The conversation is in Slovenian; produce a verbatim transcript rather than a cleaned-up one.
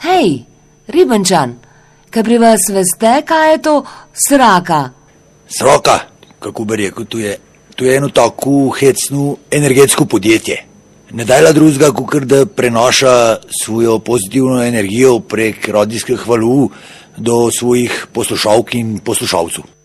Hej, Ribenčan, kaj pri vas veste, kaj je to sraka? Sraka, kako bi rekel, to je, to je eno tako hecno energetsko podjetje. Ne dajla drugega, kakor da prenaša svojo pozitivno energijo prek radijskih valov do svojih poslušalk in poslušalcev.